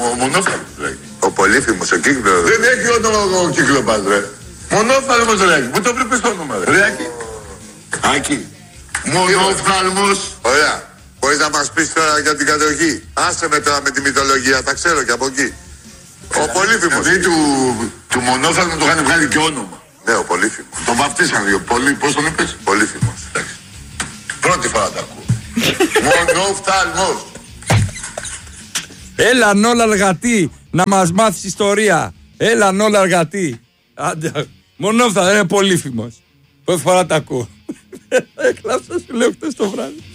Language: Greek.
μονόφθαλμος λέγει. Ο πολύφημος, ο Κύκλος. Δεν έχει όνομα ο Κύκλοπας, ρε. Μονόφθαλμος λέγει. Πού το βλέπεις το όνομα, ρε. Άκη. Άκη. Μονόφθαλμος. Ωραία. Μπορείς να μας πεις τώρα για την κατοχή. Άσε με τώρα με τη μυθολογία, τα ξέρω και από εκεί. Ο πολύφημος. Δηλαδή του μονόφθαλμου του είχαν βγάλει και όνομα. Ναι, ο πολύφημος. Τον βαφτίσαν δύο. Πώς τον είπες? Πολύφημος. Εντάξει. Πρώτη φορά τα ακούω. Μονόφθαλμος. Έλα Νόλα Αργατή να μας μάθεις ιστορία. Έλα Νόλα Αργατή. Άντε, μονόφθαλμος, είναι πολύφημος. Πρώτη φορά τα ακούω. Έκλαψα, σου λέω χτες το βράδυ.